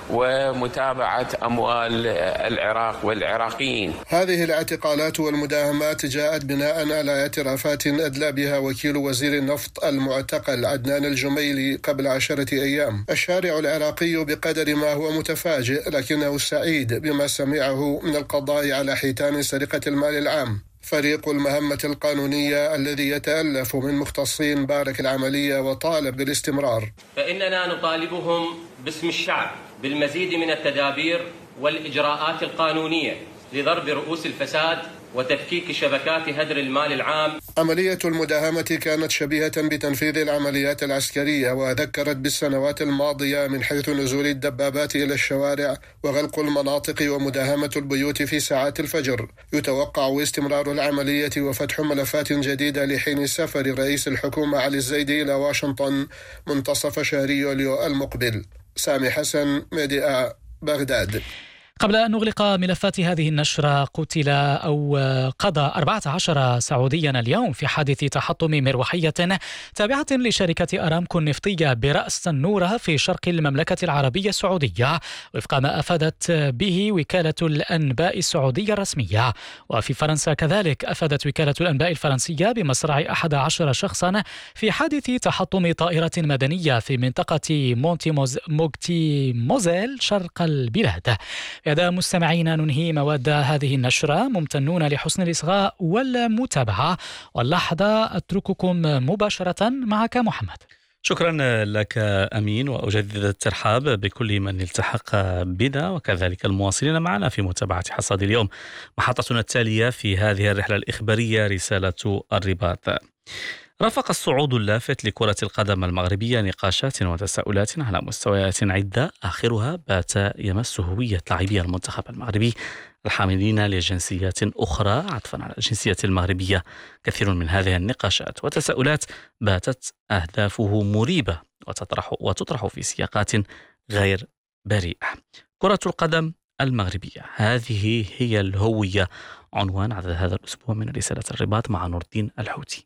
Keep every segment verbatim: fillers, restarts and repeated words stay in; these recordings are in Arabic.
ومتابعة أموال العراق والعراقيين. هذه الاعتقالات والمداهمات جاءت بناء على اعترافات أدلى بها وكيل وزير النفط المعتقل عدنان الجميلي قبل عشرة أيام. الشارع العراقي بقدر ما هو متفاجئ لكنه سعيد بما سمعه من القضاء على حيتان سرقة المال العام. فريق المهمة القانونية الذي يتألف من مختصين بارك العملية وطالب بالاستمرار. فإننا نطالبهم باسم الشعب بالمزيد من التدابير والإجراءات القانونية لضرب رؤوس الفساد وتفكيك شبكات هدر المال العام. عملية المداهمة كانت شبيهة بتنفيذ العمليات العسكرية وذكرت بالسنوات الماضية من حيث نزول الدبابات إلى الشوارع وغلق المناطق ومداهمة البيوت في ساعات الفجر. يتوقع استمرار العملية وفتح ملفات جديدة لحين سفر رئيس الحكومة علي الزيدي إلى واشنطن منتصف شهر يوليو المقبل. سامي حسن، ميديا، بغداد. قبل أن نغلق ملفات هذه النشرة، قتل أو قضى أربعة عشر سعوديا اليوم في حادث تحطم مروحية تابعة لشركة أرامكو النفطية برأس تنورة في شرق المملكة العربية السعودية، وفق ما أفادت به وكالة الأنباء السعودية الرسمية. وفي فرنسا كذلك أفادت وكالة الأنباء الفرنسية بمصرع أحد عشر شخصا في حادث تحطم طائرة مدنية في منطقة مونتي موز موغتي موزيل شرق البلاد. يا مستمعينا، ننهي مواد هذه النشرة، ممتنون لحسن الإصغاء والمتابعة، واللحظة أترككم مباشرة معك محمد. شكرا لك أمين، وأجدد الترحاب بكل من التحق بنا وكذلك المواصلين معنا في متابعة حصاد اليوم. محطتنا التالية في هذه الرحلة الإخبارية رسالة الرباط. رافق الصعود اللافت لكرة القدم المغربية نقاشات وتساؤلات على مستويات عدة، آخرها بات يمس هوية لاعبي المنتخب المغربي الحاملين لجنسيات أخرى عطفا على الجنسية المغربية. كثير من هذه النقاشات وتساؤلات باتت أهدافه مريبة وتطرح, وتطرح في سياقات غير بريئة. كرة القدم المغربية، هذه هي الهوية، عنوان عدد هذا الأسبوع من رسالة الرباط مع نور الدين الحوتي.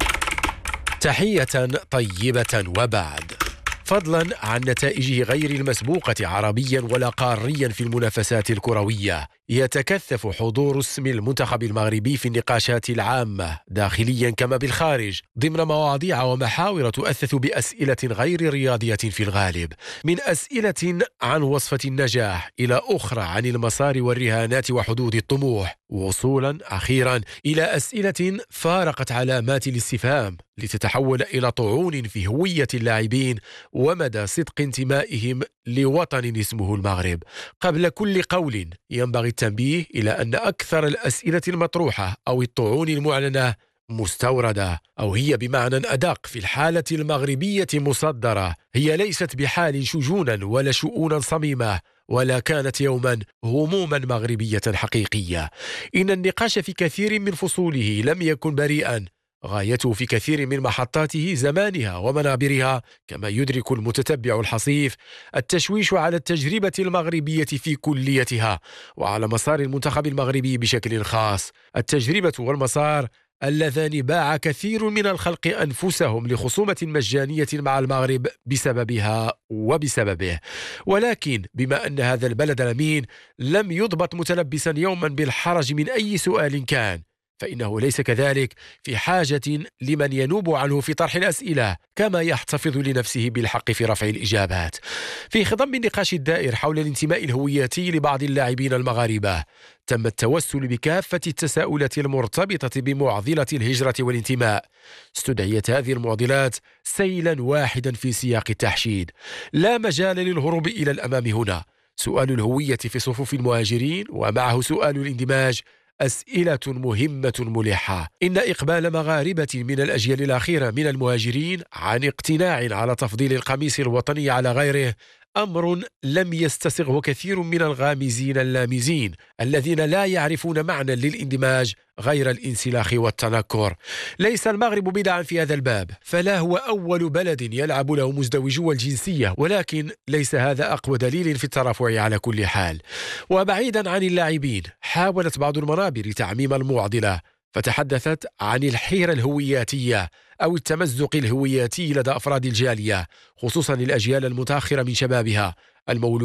تحية طيبة وبعد. فضلا عن نتائجه غير المسبوقة عربيا ولا قاريا في المنافسات الكروية، يتكثف حضور اسم المنتخب المغربي في النقاشات العامة داخليا كما بالخارج ضمن مواضيع ومحاور تؤثث بأسئلة غير رياضية في الغالب، من أسئلة عن وصفة النجاح إلى أخرى عن المسار والرهانات وحدود الطموح، وصولا أخيرا إلى أسئلة فارقت علامات الاستفهام لتتحول إلى طعون في هوية اللاعبين ومدى صدق انتمائهم لوطن اسمه المغرب. قبل كل قول ينبغي التنبيه إلى أن أكثر الأسئلة المطروحة أو الطعون المعلنة مستوردة، أو هي بمعنى أدق في الحالة المغربية مصدرة. هي ليست بحال شجونا ولا شؤونا صميمة، ولا كانت يوما هموما مغربية حقيقية. إن النقاش في كثير من فصوله لم يكن بريئا، غايته في كثير من محطاته زمانها ومنابرها، كما يدرك المتتبع الحصيف، التشويش على التجربة المغربية في كليتها وعلى مسار المنتخب المغربي بشكل خاص. التجربة والمسار اللذان باع كثير من الخلق أنفسهم لخصومة مجانية مع المغرب بسببها وبسببه. ولكن بما أن هذا البلد الأمين لم يضبط متلبسا يوما بالحرج من أي سؤال كان، فإنه ليس كذلك في حاجة لمن ينوب عنه في طرح الأسئلة، كما يحتفظ لنفسه بالحق في رفع الإجابات. في خضم النقاش الدائر حول الانتماء الهوياتي لبعض اللاعبين المغاربة، تم التوسل بكافة التساؤلات المرتبطة بمعضلة الهجرة والانتماء. استدعيت هذه المعضلات سيلا واحدا في سياق التحشيد، لا مجال للهروب إلى الأمام هنا. سؤال الهوية في صفوف المهاجرين ومعه سؤال الاندماج أسئلة مهمة ملحة. إن إقبال مغاربة من الأجيال الأخيرة من المهاجرين عن اقتناع على تفضيل القميص الوطني على غيره أمر لم يستسغه كثير من الغامزين اللامزين الذين لا يعرفون معنى للاندماج غير الانسلاخ والتنكر. ليس المغرب بدعا في هذا الباب، فلا هو أول بلد يلعب له مزدوجو الجنسية، ولكن ليس هذا أقوى دليل في الترافع على كل حال. وبعيدا عن اللاعبين، حاولت بعض المنابر تعميم المعضلة، فتحدثت عن الحيرة الهوياتية أو التمزق الهوياتي لدى أفراد الجالية، خصوصا الأجيال المتأخرة من شبابها المولود